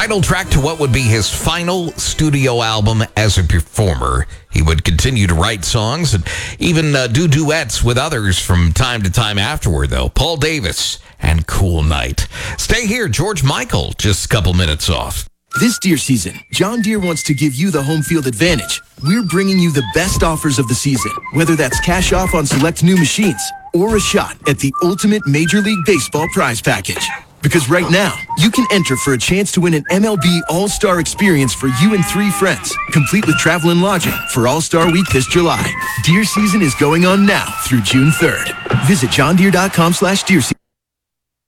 title track to what would be his final studio album as a performer. He would continue to write songs and even do duets with others from time to time afterward, though. Paul Davis and Cool Night. Stay here, George Michael, just a couple minutes off. This deer season, John Deere wants to give you the home field advantage. We're bringing you the best offers of the season, whether that's cash off on select new machines or a shot at the ultimate Major League Baseball prize package. Because right now, you can enter for a chance to win an MLB All-Star experience for you and 3 friends, complete with travel and lodging for All-Star Week this July. Deer season is going on now through June 3rd. Visit johndeere.com/deer season.